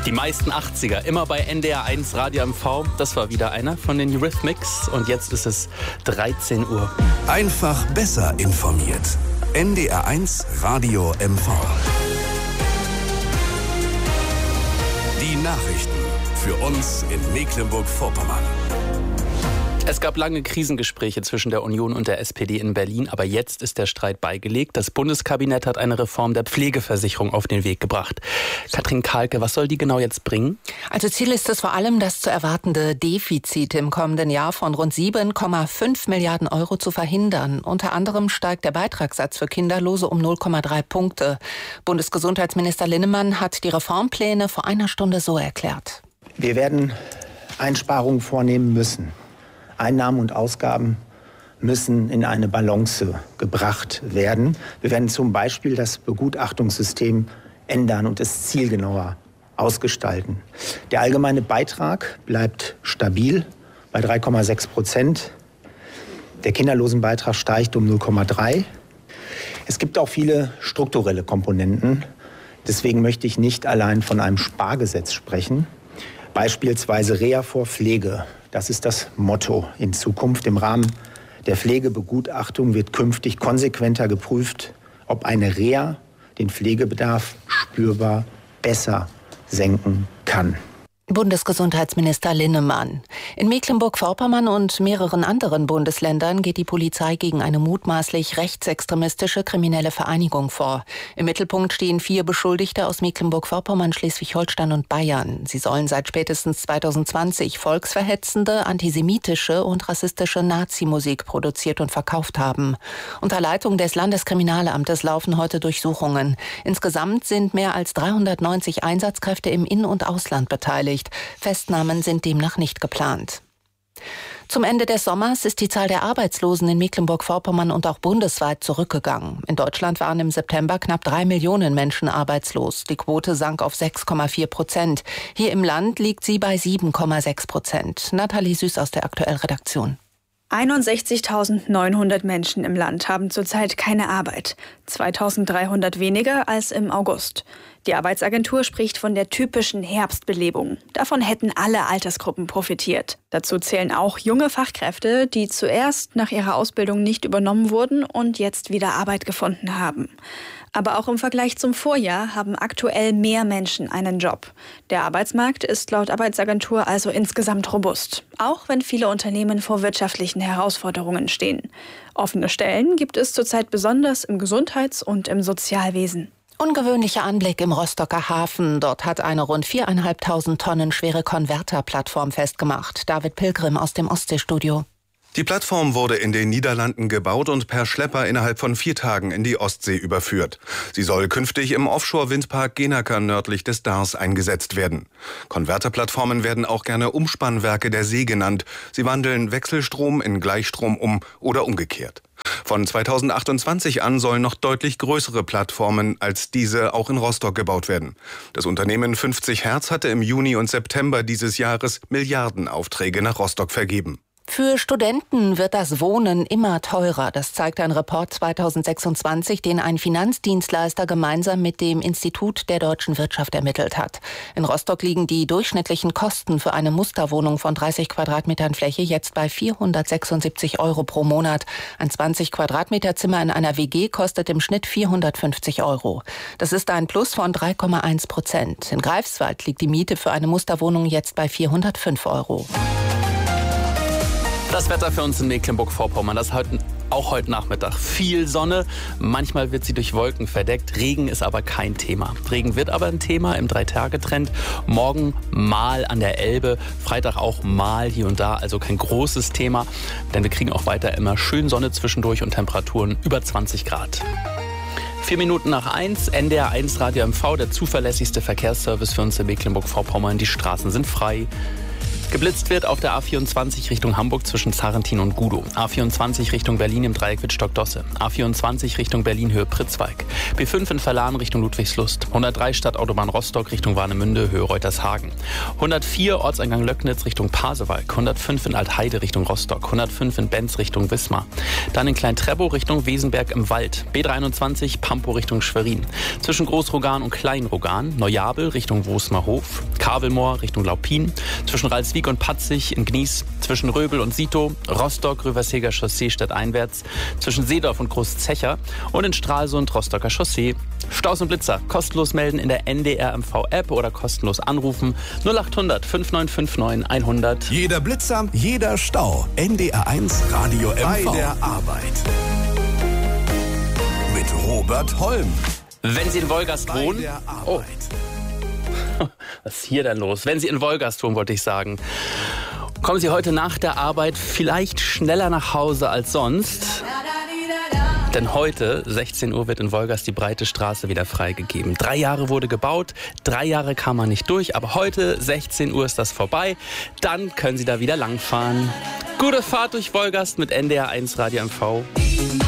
Die meisten 80er, immer bei NDR 1 Radio MV. Das war wieder einer von den Eurythmics und jetzt ist es 13 Uhr. Einfach besser informiert. NDR 1 Radio MV. Die Nachrichten für uns in Mecklenburg-Vorpommern. Es gab lange Krisengespräche zwischen der Union und der SPD in Berlin, aber jetzt ist der Streit beigelegt. Das Bundeskabinett hat eine Reform der Pflegeversicherung auf den Weg gebracht. Katrin Kahlke, was soll die genau jetzt bringen? Also Ziel ist es vor allem, das zu erwartende Defizit im kommenden Jahr von rund 7,5 Milliarden Euro zu verhindern. Unter anderem steigt der Beitragssatz für Kinderlose um 0,3 Punkte. Bundesgesundheitsminister Linnemann hat die Reformpläne vor einer Stunde so erklärt. Wir werden Einsparungen vornehmen müssen. Einnahmen und Ausgaben müssen in eine Balance gebracht werden. Wir werden zum Beispiel das Begutachtungssystem ändern und es zielgenauer ausgestalten. Der allgemeine Beitrag bleibt stabil bei 3,6%. Der Kinderlosenbeitrag steigt um 0,3%. Es gibt auch viele strukturelle Komponenten. Deswegen möchte ich nicht allein von einem Spargesetz sprechen. Beispielsweise Reha vor Pflege. Das ist das Motto in Zukunft. Im Rahmen der Pflegebegutachtung wird künftig konsequenter geprüft, ob eine Reha den Pflegebedarf spürbar besser senken kann. Bundesgesundheitsminister Linnemann. In Mecklenburg-Vorpommern und mehreren anderen Bundesländern geht die Polizei gegen eine mutmaßlich rechtsextremistische kriminelle Vereinigung vor. Im Mittelpunkt stehen 4 Beschuldigte aus Mecklenburg-Vorpommern, Schleswig-Holstein und Bayern. Sie sollen seit spätestens 2020 volksverhetzende, antisemitische und rassistische Nazi-Musik produziert und verkauft haben. Unter Leitung des Landeskriminalamtes laufen heute Durchsuchungen. Insgesamt sind mehr als 390 Einsatzkräfte im In- und Ausland beteiligt. Festnahmen sind demnach nicht geplant. Zum Ende des Sommers ist die Zahl der Arbeitslosen in Mecklenburg-Vorpommern und auch bundesweit zurückgegangen. In Deutschland waren im September knapp 3 Millionen Menschen arbeitslos. Die Quote sank auf 6,4%. Hier im Land liegt sie bei 7,6%. Nathalie Süß aus der Aktuell-Redaktion. 61.900 Menschen im Land haben zurzeit keine Arbeit. 2.300 weniger als im August. Die Arbeitsagentur spricht von der typischen Herbstbelebung. Davon hätten alle Altersgruppen profitiert. Dazu zählen auch junge Fachkräfte, die zuerst nach ihrer Ausbildung nicht übernommen wurden und jetzt wieder Arbeit gefunden haben. Aber auch im Vergleich zum Vorjahr haben aktuell mehr Menschen einen Job. Der Arbeitsmarkt ist laut Arbeitsagentur also insgesamt robust, auch wenn viele Unternehmen vor wirtschaftlichen Herausforderungen stehen. Offene Stellen gibt es zurzeit besonders im Gesundheits- und im Sozialwesen. Ungewöhnlicher Anblick im Rostocker Hafen. Dort hat eine rund 4.500 Tonnen schwere Konverterplattform festgemacht. David Pilgrim aus dem Ostseestudio. Die Plattform wurde in den Niederlanden gebaut und per Schlepper innerhalb von 4 Tagen in die Ostsee überführt. Sie soll künftig im Offshore-Windpark Genaker nördlich des Dars eingesetzt werden. Konverterplattformen werden auch gerne Umspannwerke der See genannt. Sie wandeln Wechselstrom in Gleichstrom um oder umgekehrt. Von 2028 an sollen noch deutlich größere Plattformen als diese auch in Rostock gebaut werden. Das Unternehmen 50 Hertz hatte im Juni und September dieses Jahres Milliardenaufträge nach Rostock vergeben. Für Studenten wird das Wohnen immer teurer. Das zeigt ein Report 2026, den ein Finanzdienstleister gemeinsam mit dem Institut der deutschen Wirtschaft ermittelt hat. In Rostock liegen die durchschnittlichen Kosten für eine Musterwohnung von 30 Quadratmetern Fläche jetzt bei 476 € pro Monat. Ein 20 Quadratmeter Zimmer in einer WG kostet im Schnitt 450 €. Das ist ein Plus von 3,1%. In Greifswald liegt die Miete für eine Musterwohnung jetzt bei 405 €. Das Wetter für uns in Mecklenburg-Vorpommern, das auch heute Nachmittag. Viel Sonne, manchmal wird sie durch Wolken verdeckt. Regen ist aber kein Thema. Regen wird aber ein Thema im 3-Tage-Trend. Morgen mal an der Elbe, Freitag auch mal hier und da, also kein großes Thema. Denn wir kriegen auch weiter immer schön Sonne zwischendurch und Temperaturen über 20 Grad. 4 Minuten nach 1, NDR 1 Radio MV, der zuverlässigste Verkehrsservice für uns in Mecklenburg-Vorpommern. Die Straßen sind frei. Geblitzt wird auf der A24 Richtung Hamburg zwischen Sarrentin und Gudow. A24 Richtung Berlin im Dreieck Wittstock-Dosse. A24 Richtung Berlin Höhe Pritzwalk. B5 in Verlan Richtung Ludwigslust. 103 Stadtautobahn Rostock Richtung Warnemünde Höhe Reutershagen. 104 Ortseingang Löcknitz Richtung Pasewalk. 105 in Altheide Richtung Rostock. 105 in Benz Richtung Wismar. Dann in Klein-Treppow Richtung Wesenberg im Wald. B23 Pampo Richtung Schwerin. Zwischen Großrogan und Kleinrogan. Neujabel Richtung Wosmerhof. Kabelmoor Richtung Laupin. Zwischen Ralswiek und Patzig in Gnies. Zwischen Röbel und Sito. Rostock Röversheger Chaussee stadteinwärts. Zwischen Seedorf und Großzecher. Und in Stralsund Rostocker Chaussee. Staus und Blitzer kostenlos melden in der NDR MV-App oder kostenlos anrufen 0800 5959 100. Jeder Blitzer, jeder Stau. NDR1 Radio MV. Bei der Arbeit. Mit Robert Holm. Wenn Sie in Wolgast wohnen... Oh. Was ist hier denn los? Wenn Sie in Wolgast wohnen, wollte ich sagen. Kommen Sie heute nach der Arbeit vielleicht schneller nach Hause als sonst? Denn heute, 16 Uhr, wird in Wolgast die breite Straße wieder freigegeben. 3 Jahre wurde gebaut, 3 Jahre kam man nicht durch, aber heute, 16 Uhr, ist das vorbei. Dann können Sie da wieder langfahren. Gute Fahrt durch Wolgast mit NDR1 Radio MV.